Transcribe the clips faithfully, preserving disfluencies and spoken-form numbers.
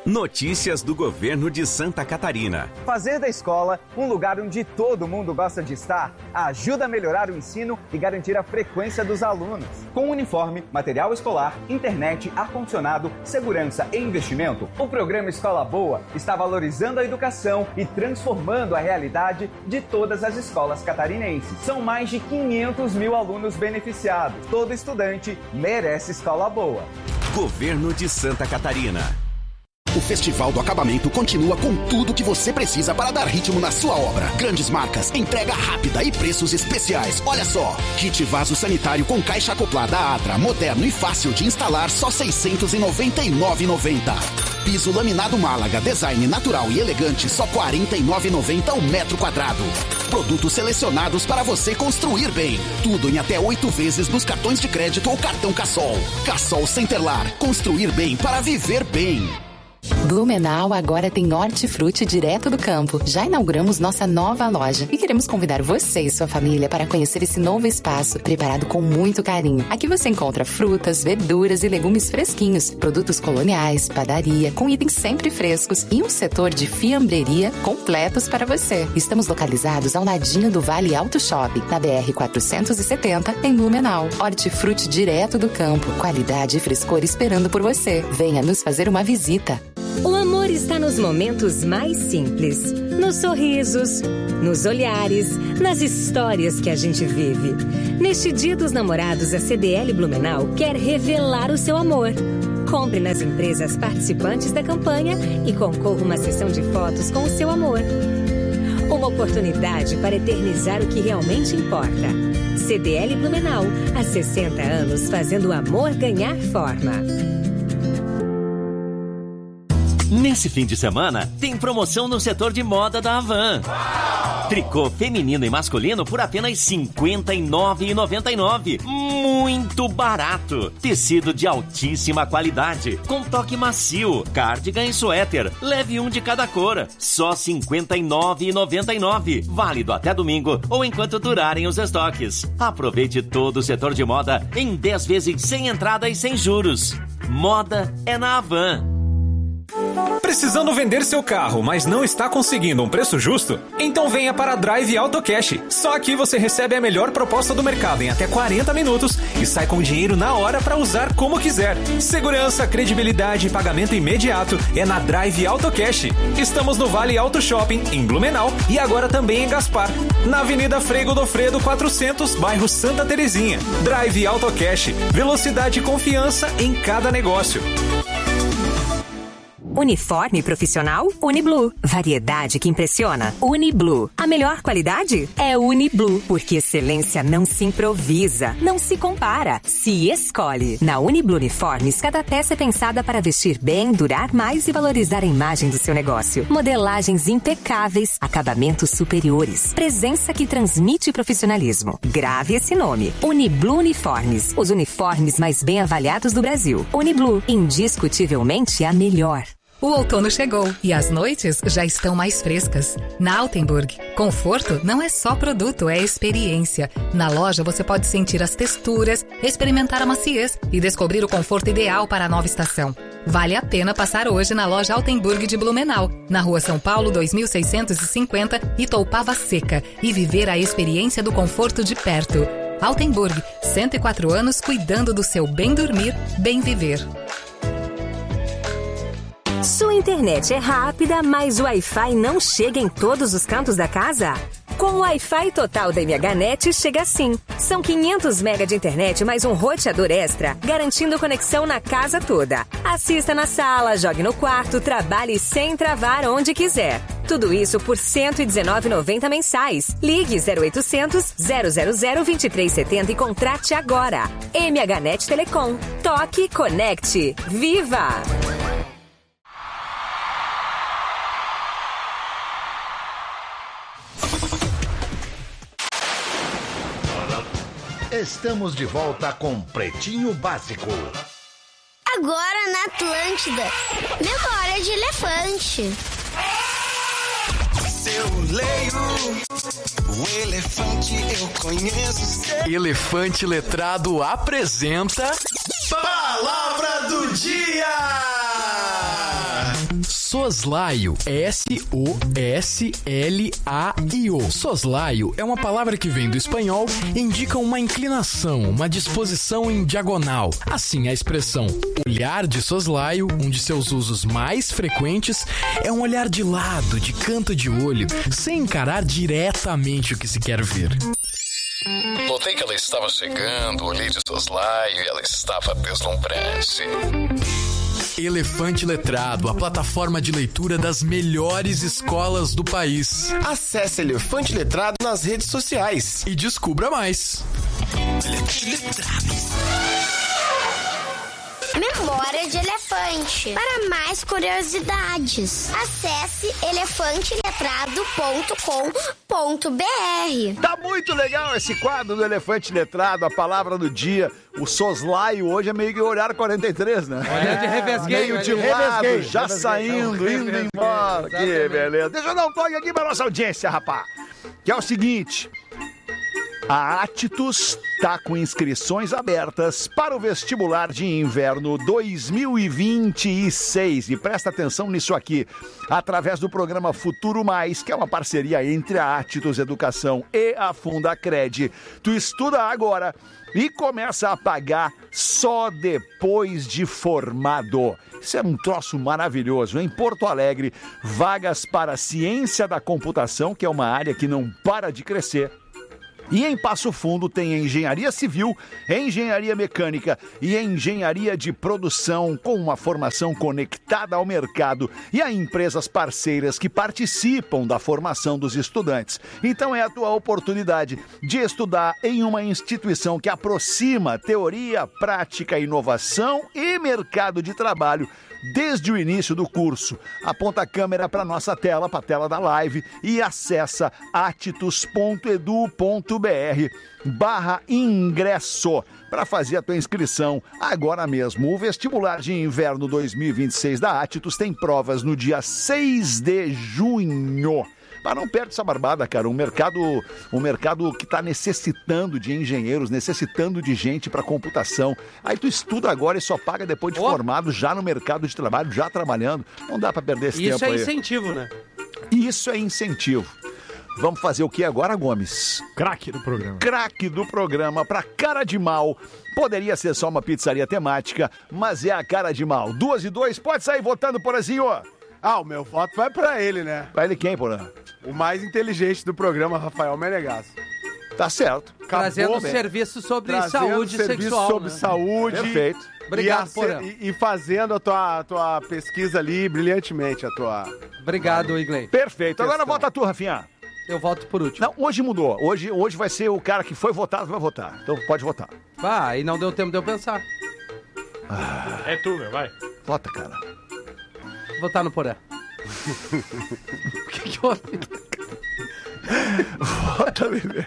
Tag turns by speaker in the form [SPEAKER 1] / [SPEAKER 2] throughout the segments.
[SPEAKER 1] Notícias do governo de Santa Catarina.
[SPEAKER 2] Fazer da escola um lugar onde todo mundo gosta de estar ajuda a melhorar o ensino e garantir a frequência dos alunos. Com uniforme, material escolar, internet, ar-condicionado, segurança e investimento, o programa Escola Boa está valorizando a educação e transformando a realidade de todas as escolas catarinenses. São mais de quinhentos mil alunos beneficiados. Todo estudante merece escola boa.
[SPEAKER 1] Governo de Santa Catarina.
[SPEAKER 3] O Festival do Acabamento continua com tudo que você precisa para dar ritmo na sua obra. Grandes marcas, entrega rápida e preços especiais. Olha só, kit vaso sanitário com caixa acoplada Atra, moderno e fácil de instalar, só seiscentos e noventa e nove reais e noventa centavos. Piso laminado Málaga, design natural e elegante, só quarenta e nove reais e noventa centavos o metro quadrado. Produtos selecionados para você construir bem. Tudo em até oito vezes nos cartões de crédito ou cartão Cassol. Cassol Centerlar, construir bem para viver bem.
[SPEAKER 4] Blumenau agora tem hortifruti direto do campo. Já inauguramos nossa nova loja e queremos convidar você e sua família para conhecer esse novo espaço preparado com muito carinho. Aqui você encontra frutas, verduras e legumes fresquinhos, produtos coloniais, padaria, com itens sempre frescos e um setor de fiambreria completos para você. Estamos localizados ao ladinho do Vale Auto Shopping, na B R quatrocentos e setenta, em Blumenau. Hortifruti direto do campo, qualidade e frescor esperando por você. Venha nos fazer uma visita.
[SPEAKER 5] O amor está nos momentos mais simples, nos sorrisos, nos olhares, nas histórias que a gente vive. Neste Dia dos Namorados, a C D L Blumenau quer revelar o seu amor. Compre nas empresas participantes da campanha e concorra uma sessão de fotos com o seu amor. Uma oportunidade para eternizar o que realmente importa. C D L Blumenau, há sessenta anos fazendo o amor ganhar forma.
[SPEAKER 6] Nesse fim de semana, tem promoção no setor de moda da Havan. Uau! Tricô feminino e masculino por apenas cinquenta e nove reais e noventa e nove centavos. Muito barato. Tecido de altíssima qualidade, com toque macio, cardigan e suéter. Leve um de cada cor. Só cinquenta e nove reais e noventa e nove centavos. Válido até domingo ou enquanto durarem os estoques. Aproveite todo o setor de moda em dez vezes sem entrada e sem juros. Moda é na Havan.
[SPEAKER 7] Precisando vender seu carro, mas não está conseguindo um preço justo? Então venha para a Drive Auto Cash. Só aqui você recebe a melhor proposta do mercado em até quarenta minutos e sai com o dinheiro na hora para usar como quiser. Segurança, credibilidade e pagamento imediato é na Drive Auto Cash. Estamos no Vale Auto Shopping, em Blumenau, e agora também em Gaspar, na Avenida Frei Godofredo quatrocentos, bairro Santa Terezinha. Drive Auto Cash. Velocidade e confiança em cada negócio.
[SPEAKER 5] Uniforme profissional? Uniblu. Variedade que impressiona? Uniblu. A melhor qualidade? É Uniblu, porque excelência não se improvisa, não se compara, se escolhe. Na Uniblu Uniformes, cada peça é pensada para vestir bem, durar mais e valorizar a imagem do seu negócio. Modelagens impecáveis, acabamentos superiores, presença que transmite profissionalismo. Grave esse nome. Uniblu Uniformes. Os uniformes mais bem avaliados do Brasil. Uniblu. Indiscutivelmente a melhor.
[SPEAKER 8] O outono chegou e as noites já estão mais frescas. Na Altenburg, conforto não é só produto, é experiência. Na loja você pode sentir as texturas, experimentar a maciez e descobrir o conforto ideal para a nova estação. Vale a pena passar hoje na loja Altenburg de Blumenau, na Rua São Paulo dois mil seiscentos e cinquenta, Itoupava Seca, e viver a experiência do conforto de perto. Altenburg, cento e quatro anos cuidando do seu bem dormir, bem viver.
[SPEAKER 5] Sua internet é rápida, mas o Wi-Fi não chega em todos os cantos da casa? Com o Wi-Fi total da MHNet chega assim. São quinhentos megabytes de internet mais um roteador extra, garantindo conexão na casa toda. Assista na sala, jogue no quarto, trabalhe sem travar onde quiser. Tudo isso por cento e dezenove reais e noventa centavos mensais. Ligue zero oitocentos, zero zero zero, vinte e três setenta e contrate agora. MHNet Telecom. Toque, conecte. Viva!
[SPEAKER 9] Estamos de volta com Pretinho Básico.
[SPEAKER 10] Agora na Atlântida, memória de elefante.
[SPEAKER 11] Seu leio, o elefante eu conheço.
[SPEAKER 12] Elefante Letrado apresenta
[SPEAKER 11] Palavra do Dia!
[SPEAKER 12] Soslaio. S O S L A I O. Soslaio é uma palavra que vem do espanhol e indica uma inclinação, uma disposição em diagonal. Assim, a expressão olhar de soslaio, um de seus usos mais frequentes, é um olhar de lado, de canto de olho, sem encarar diretamente o que se quer ver.
[SPEAKER 13] Notei que ela estava chegando, olhei de soslaio e ela estava deslumbrante.
[SPEAKER 12] Elefante Letrado, a plataforma de leitura das melhores escolas do país.
[SPEAKER 14] Acesse Elefante Letrado nas redes sociais
[SPEAKER 12] e descubra mais.
[SPEAKER 14] Elefante Letrado.
[SPEAKER 10] Memória de elefante. Para mais curiosidades, acesse elefante letrado ponto com ponto b r.
[SPEAKER 15] Tá muito legal esse quadro do Elefante Letrado, a palavra do dia. O soslaio hoje é meio que olhar quarenta e três, né?
[SPEAKER 16] Olhar de revesguei.
[SPEAKER 15] Meio de lado, já saindo, indo embora. Que beleza. Deixa eu dar um toque aqui pra nossa audiência, rapaz. Que é o seguinte... A Atitus está com inscrições abertas para o vestibular de inverno dois mil e vinte e seis. E presta atenção nisso aqui, através do programa Futuro Mais, que é uma parceria entre a Atitus Educação e a Fundacred. Tu estuda agora e começa a pagar só depois de formado. Isso é um troço maravilhoso. Em Porto Alegre, vagas para ciência da computação, que é uma área que não para de crescer. E em Passo Fundo tem engenharia civil, engenharia mecânica e engenharia de produção, com uma formação conectada ao mercado e a empresas parceiras que participam da formação dos estudantes. Então é a tua oportunidade de estudar em uma instituição que aproxima teoria, prática, inovação e mercado de trabalho desde o início do curso. Aponta a câmera para nossa tela, para a tela da live e acessa atitus ponto edu ponto br barra ingresso para fazer a tua inscrição agora mesmo. O vestibular de inverno dois mil e vinte e seis da Atitus tem provas no dia seis de junho. Mas não perde essa barbada, cara. Um mercado, um mercado que está necessitando de engenheiros, necessitando de gente para computação. Aí tu estuda agora e só paga depois de oh. formado, já no mercado de trabalho, já trabalhando. Não dá para perder esse
[SPEAKER 16] Isso
[SPEAKER 15] tempo aí.
[SPEAKER 16] Isso é incentivo, né?
[SPEAKER 15] Isso é incentivo. Vamos fazer o que agora, Gomes?
[SPEAKER 17] Craque do programa.
[SPEAKER 15] Craque do programa para Cara de Mal. Poderia ser só uma pizzaria temática, mas é a Cara de Mal. Duas e dois, pode sair votando, Porazinho.
[SPEAKER 17] Ah, o meu voto vai pra ele, né?
[SPEAKER 15] Pra ele quem, Porã?
[SPEAKER 17] O mais inteligente do programa, Rafael Menegasso.
[SPEAKER 15] Tá certo.
[SPEAKER 16] Acabou, trazendo bem. serviço sobre
[SPEAKER 17] trazendo
[SPEAKER 16] saúde
[SPEAKER 17] serviço
[SPEAKER 16] sexual.
[SPEAKER 17] sobre
[SPEAKER 16] né?
[SPEAKER 17] saúde.
[SPEAKER 15] Perfeito.
[SPEAKER 16] Obrigado,
[SPEAKER 17] e,
[SPEAKER 16] Porã.
[SPEAKER 17] E, e fazendo a tua, a tua pesquisa ali brilhantemente, a tua...
[SPEAKER 16] Obrigado, Igley.
[SPEAKER 15] Perfeito. Agora vota tu, Rafinha.
[SPEAKER 16] Eu voto por último.
[SPEAKER 15] Não, hoje mudou. Hoje, hoje vai ser o cara que foi votado que vai votar. Então pode votar.
[SPEAKER 16] Ah, e não deu tempo de eu pensar.
[SPEAKER 17] Ah. É tu, meu, vai.
[SPEAKER 15] Vota, cara.
[SPEAKER 16] Vou votar no Porã. O que que houve?
[SPEAKER 15] Vota, bebê.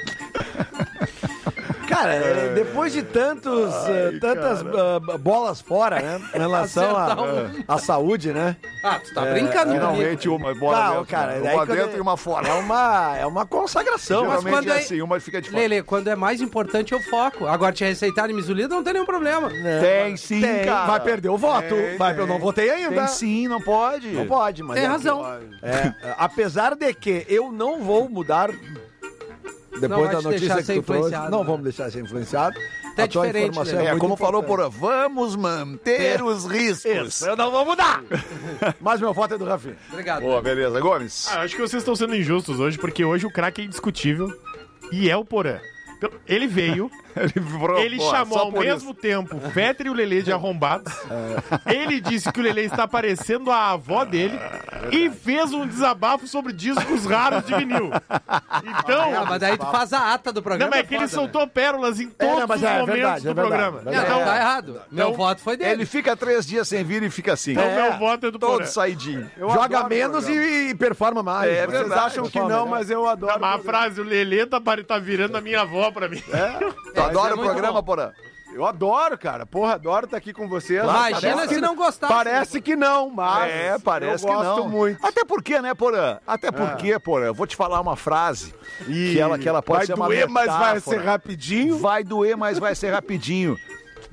[SPEAKER 18] Cara, é, depois de tantos, Ai, uh, tantas uh, bolas fora, né? Em relação à saúde, né?
[SPEAKER 16] Ah, tu tá é, brincando,
[SPEAKER 15] é, Finalmente uma bola
[SPEAKER 18] não,
[SPEAKER 15] dentro,
[SPEAKER 18] cara,
[SPEAKER 15] né? Uma dentro é, e uma fora.
[SPEAKER 18] É uma, é uma consagração.
[SPEAKER 15] Mas quando é assim, uma fica de fora.
[SPEAKER 16] Lele, quando é mais importante eu foco. Agora te receitar em misulida não tem nenhum problema.
[SPEAKER 15] Não, tem sim, tem. Cara.
[SPEAKER 18] Vai perder o voto.
[SPEAKER 15] Tem,
[SPEAKER 18] vai,
[SPEAKER 15] tem.
[SPEAKER 18] Eu não votei ainda.
[SPEAKER 15] Tem sim, não pode.
[SPEAKER 18] Não pode, mas...
[SPEAKER 16] Tem
[SPEAKER 18] é
[SPEAKER 16] razão.
[SPEAKER 18] Que, é, apesar de que eu não vou mudar... Depois da notícia que tu trouxe, não né? vamos deixar ser influenciado.
[SPEAKER 16] Até
[SPEAKER 18] a tua
[SPEAKER 16] diferente,
[SPEAKER 18] informação
[SPEAKER 15] né?
[SPEAKER 18] é,
[SPEAKER 15] é como
[SPEAKER 18] importante.
[SPEAKER 15] falou por vamos manter é. os riscos.
[SPEAKER 18] Isso, eu não vou mudar. Mas meu voto é do Rafinha.
[SPEAKER 16] Obrigado.
[SPEAKER 15] Boa, beleza. Gomes?
[SPEAKER 17] Ah, acho que vocês estão sendo injustos hoje, porque hoje o craque é indiscutível e é o Porã. Ele veio, ele, pro, ele pô, chamou ao mesmo isso. tempo o Fetter e o Lelê de arrombados. É. Ele disse que o Lelê está parecendo a avó dele é e fez um desabafo sobre discos raros de vinil. Então...
[SPEAKER 16] Ah, mas daí tu faz a ata do programa.
[SPEAKER 17] Não, mas é que ele soltou né? pérolas em todos é, não, os é, momentos verdade, do é verdade, programa.
[SPEAKER 16] É verdade. Então, tá errado. Meu
[SPEAKER 17] então,
[SPEAKER 16] voto foi dele.
[SPEAKER 15] Ele fica três dias sem vir e fica assim.
[SPEAKER 17] Então é, meu voto é do
[SPEAKER 15] Todo saidinho.
[SPEAKER 18] Eu Joga menos e, e performa mais.
[SPEAKER 15] É,
[SPEAKER 18] Vocês
[SPEAKER 15] verdade,
[SPEAKER 18] acham que não, mas eu adoro.
[SPEAKER 17] Mas a frase, o Lelê tá, tá virando a minha avó pra mim.
[SPEAKER 15] É? Tu é, adora é o programa, Porã?
[SPEAKER 17] Eu adoro, cara. Porra, adoro estar aqui com vocês.
[SPEAKER 16] Imagina se não gostasse.
[SPEAKER 17] Parece que não, mas
[SPEAKER 15] é, parece
[SPEAKER 17] eu
[SPEAKER 15] que
[SPEAKER 17] gosto
[SPEAKER 15] não.
[SPEAKER 17] muito.
[SPEAKER 15] Até porque, né, Porã? Até porque, é. Porã, eu vou te falar uma frase e que ela, que ela pode
[SPEAKER 17] vai
[SPEAKER 15] ser uma
[SPEAKER 17] doer,
[SPEAKER 15] metáfora.
[SPEAKER 17] Mas vai ser rapidinho.
[SPEAKER 15] Vai doer, mas vai ser rapidinho.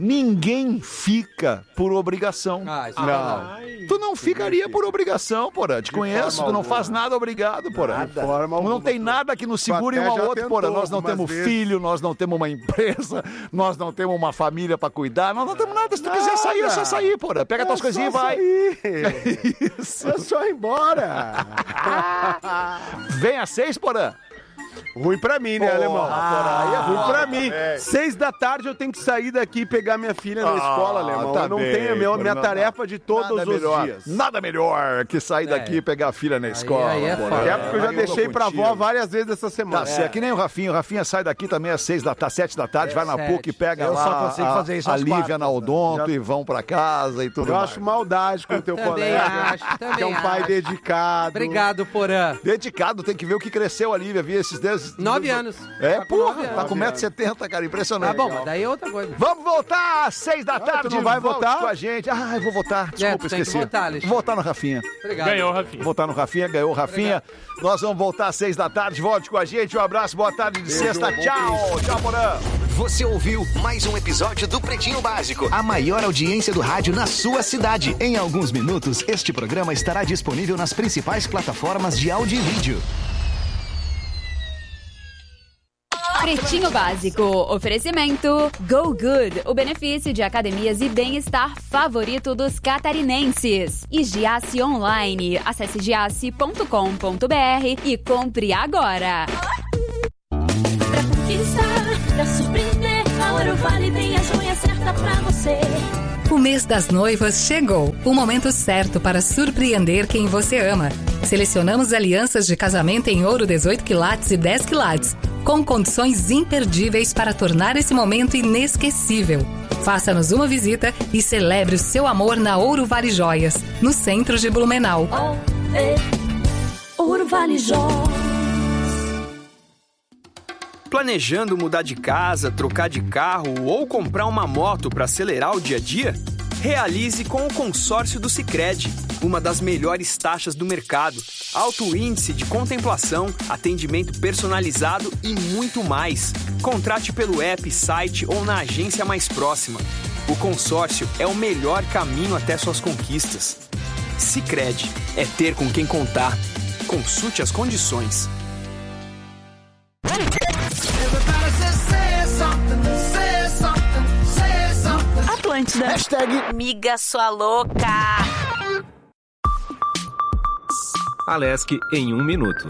[SPEAKER 15] ninguém fica por obrigação.
[SPEAKER 16] Ah, isso
[SPEAKER 15] não.
[SPEAKER 16] não.
[SPEAKER 15] Tu não ficaria por obrigação, Porã. Te conheço, tu não faz nada obrigado, Porã. Não tem nada que nos segure um ao outro, Porã. Nós não temos filho, nós não temos uma empresa, nós não temos uma família pra cuidar, nós não temos nada. Se tu quiser sair, é só sair, Porã. Pega tuas coisinhas e vai.
[SPEAKER 18] Isso. É só ir embora.
[SPEAKER 15] Vem às seis, Porã.
[SPEAKER 18] Ruim pra mim, né,
[SPEAKER 15] Porra,
[SPEAKER 18] alemão?
[SPEAKER 15] porra, aí é
[SPEAKER 18] Ruim
[SPEAKER 15] foda,
[SPEAKER 18] pra mim.
[SPEAKER 15] velho.
[SPEAKER 18] Seis da tarde eu tenho que sair daqui e pegar minha filha na
[SPEAKER 15] Ah,
[SPEAKER 18] escola, alemão.
[SPEAKER 15] tá
[SPEAKER 18] eu não
[SPEAKER 15] bem,
[SPEAKER 18] tenho a minha, minha
[SPEAKER 15] não,
[SPEAKER 18] tarefa de todos
[SPEAKER 15] nada
[SPEAKER 18] os
[SPEAKER 15] melhor,
[SPEAKER 18] dias.
[SPEAKER 15] Nada melhor que sair daqui e pegar a filha na escola.
[SPEAKER 18] aí é
[SPEAKER 15] Porã.
[SPEAKER 18] foda. É porque eu já
[SPEAKER 15] Aí
[SPEAKER 18] deixei
[SPEAKER 15] tô
[SPEAKER 18] pra
[SPEAKER 15] contigo.
[SPEAKER 18] avó várias vezes essa semana.
[SPEAKER 15] Tá certo, que nem o Rafinha. O Rafinha sai daqui também às seis da tarde, sete da tarde, vai na
[SPEAKER 18] sete.
[SPEAKER 15] PUC, pega
[SPEAKER 18] Eu
[SPEAKER 15] lá
[SPEAKER 18] só consigo
[SPEAKER 15] a,
[SPEAKER 18] fazer isso
[SPEAKER 15] a
[SPEAKER 18] às
[SPEAKER 15] Lívia
[SPEAKER 18] quartas,
[SPEAKER 15] na Odonto
[SPEAKER 18] né?
[SPEAKER 15] e vão pra casa e tudo
[SPEAKER 18] Eu
[SPEAKER 15] mais.
[SPEAKER 18] acho maldade com o teu
[SPEAKER 16] Também
[SPEAKER 18] colega,
[SPEAKER 16] acho, também
[SPEAKER 18] que é um pai
[SPEAKER 16] acho.
[SPEAKER 18] dedicado.
[SPEAKER 16] Obrigado, Porã.
[SPEAKER 15] Dedicado, tem que ver o que cresceu a Lívia, vi esses dez...
[SPEAKER 16] Nove anos.
[SPEAKER 15] É,
[SPEAKER 16] Tá com
[SPEAKER 15] porra,
[SPEAKER 16] nove
[SPEAKER 15] tá
[SPEAKER 16] anos.
[SPEAKER 15] com um metro e setenta, cara, impressionante.
[SPEAKER 16] Tá bom, mas daí é outra coisa.
[SPEAKER 15] Vamos voltar às seis da tarde.
[SPEAKER 18] tu não vai
[SPEAKER 15] volte
[SPEAKER 18] votar?
[SPEAKER 15] com a gente. Ah, eu vou votar. Desculpa,
[SPEAKER 16] É, tu tem que
[SPEAKER 15] esqueci.
[SPEAKER 16] votar, Alexandre.
[SPEAKER 15] Vou votar no Rafinha.
[SPEAKER 16] Obrigado.
[SPEAKER 17] Ganhou o Rafinha.
[SPEAKER 15] Votar no Rafinha, ganhou o Rafinha. Nós vamos voltar às seis da tarde. Volte com a gente. Um abraço, boa tarde de sexta. Tchau. Tchau, Porã.
[SPEAKER 3] Você ouviu mais um episódio do Pretinho Básico, a maior audiência do rádio na sua cidade. Em alguns minutos, este programa estará disponível nas principais plataformas de áudio e vídeo.
[SPEAKER 19] Pretinho Básico, oferecimento Go Good, o benefício de academias e bem-estar favorito dos catarinenses. E Giasse Online, acesse giasse ponto com ponto br e compre agora.
[SPEAKER 20] Pra conquistar, pra surpreender, a Ouro Vale tem a joia certa pra você.
[SPEAKER 8] O mês das noivas chegou, o momento certo para surpreender quem você ama. Selecionamos alianças de casamento em ouro dezoito quilates e dez quilates, com condições imperdíveis para tornar esse momento inesquecível. Faça-nos uma visita e celebre o seu amor na Ouro Vale Joias, no centro de Blumenau.
[SPEAKER 20] Oh, é. Ouro Vale Joias.
[SPEAKER 21] Planejando mudar de casa, trocar de carro ou comprar uma moto para acelerar o dia a dia? Realize com o consórcio do Sicredi, uma das melhores taxas do mercado, alto índice de contemplação, atendimento personalizado e muito mais. Contrate pelo app, site ou na agência mais próxima. O consórcio é o melhor caminho até suas conquistas. Sicredi, é ter com quem contar. Consulte as condições.
[SPEAKER 19] Atlântida.
[SPEAKER 15] Hashtag
[SPEAKER 19] Miga sua louca.
[SPEAKER 22] Alesc em um minuto.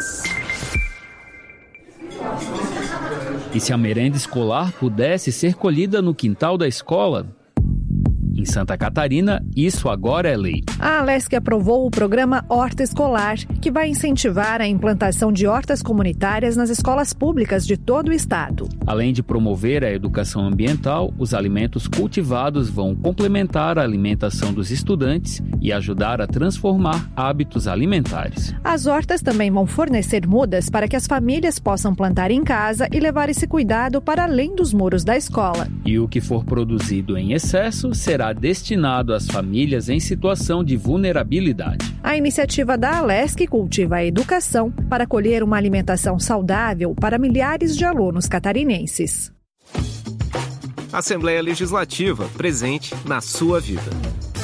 [SPEAKER 23] E se a merenda escolar pudesse ser colhida no quintal da escola? Em Santa Catarina, isso agora é lei.
[SPEAKER 24] A Alesc aprovou o programa Horta Escolar, que vai incentivar a implantação de hortas comunitárias nas escolas públicas de todo o estado.
[SPEAKER 23] Além de promover a educação ambiental, os alimentos cultivados vão complementar a alimentação dos estudantes e ajudar a transformar hábitos alimentares.
[SPEAKER 24] As hortas também vão fornecer mudas para que as famílias possam plantar em casa e levar esse cuidado para além dos muros da escola.
[SPEAKER 23] E o que for produzido em excesso será destinado às famílias em situação de vulnerabilidade.
[SPEAKER 24] A iniciativa da Alesc cultiva a educação para colher uma alimentação saudável para milhares de alunos catarinenses.
[SPEAKER 22] Assembleia Legislativa, presente na sua vida.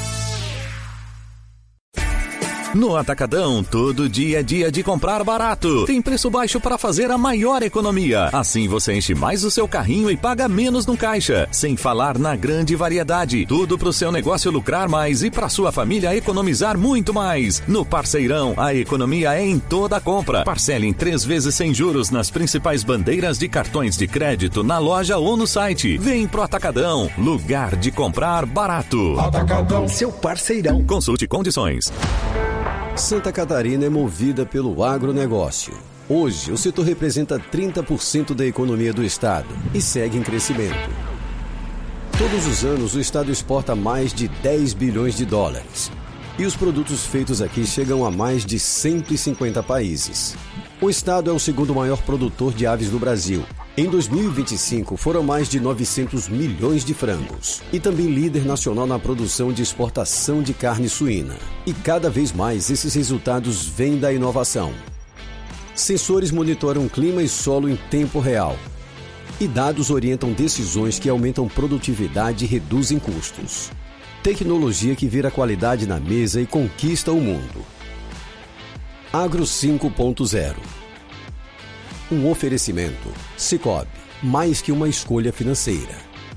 [SPEAKER 25] No Atacadão, todo dia é dia de comprar barato. Tem preço baixo para fazer a maior economia. Assim você enche mais o seu carrinho e paga menos no caixa. Sem falar na grande variedade. Tudo para o seu negócio lucrar mais e para sua família economizar muito mais. No Parceirão, a economia é em toda a compra. Parcele em três vezes sem juros nas principais bandeiras de cartões de crédito na loja ou no site. Vem pro Atacadão, lugar de comprar barato.
[SPEAKER 26] Atacadão, seu parceirão.
[SPEAKER 25] Consulte condições.
[SPEAKER 27] Santa Catarina é movida pelo agronegócio. Hoje, o setor representa trinta por cento da economia do estado e segue em crescimento. Todos os anos, o estado exporta mais de dez bilhões de dólares. E os produtos feitos aqui chegam a mais de cento e cinquenta países. O estado é o segundo maior produtor de aves do Brasil. Em dois mil e vinte e cinco, foram mais de novecentos milhões de frangos. E também líder nacional na produção de exportação de carne suína. E cada vez mais esses resultados vêm da inovação. Sensores monitoram clima e solo em tempo real. E dados orientam decisões que aumentam produtividade e reduzem custos. Tecnologia que vira qualidade na mesa e conquista o mundo. Agro cinco ponto zero. Um oferecimento. Sicoob, mais que uma escolha financeira.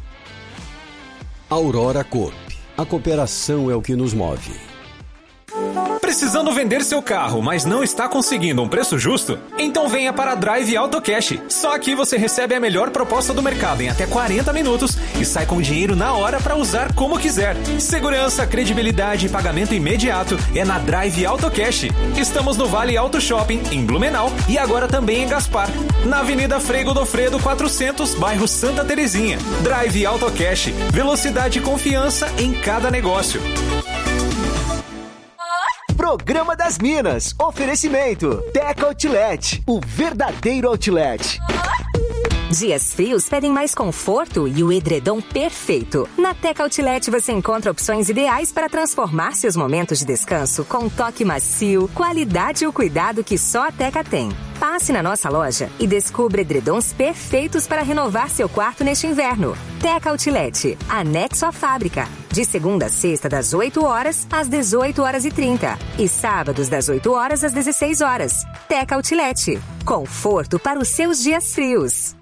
[SPEAKER 27] Aurora Corp. A cooperação é o que nos move.
[SPEAKER 1] Precisando vender seu carro, mas não está conseguindo um preço justo? Então venha para a Drive Auto Cash. Só aqui você recebe a melhor proposta do mercado em até quarenta minutos e sai com dinheiro na hora para usar como quiser. Segurança, credibilidade e pagamento imediato é na Drive Auto Cash. Estamos no Vale Auto Shopping, em Blumenau, e agora também em Gaspar, na Avenida Frei Godofredo quatrocentos, bairro Santa Terezinha. Drive Auto Cash. Velocidade e confiança em cada negócio.
[SPEAKER 2] Programa das Minas. Oferecimento. Tech Outlet. O verdadeiro outlet.
[SPEAKER 4] Dias frios pedem mais conforto e o edredom perfeito. Na Tech Outlet você encontra opções ideais para transformar seus momentos de descanso com um toque macio, qualidade e o cuidado que só a Teca tem. Passe na nossa loja e descubra edredons perfeitos para renovar seu quarto neste inverno. Tech Outlet, anexo à fábrica. De segunda a sexta, das oito horas às dezoito horas e trinta. E sábados, das oito horas às dezesseis horas. Tech Outlet. Conforto para os seus dias frios.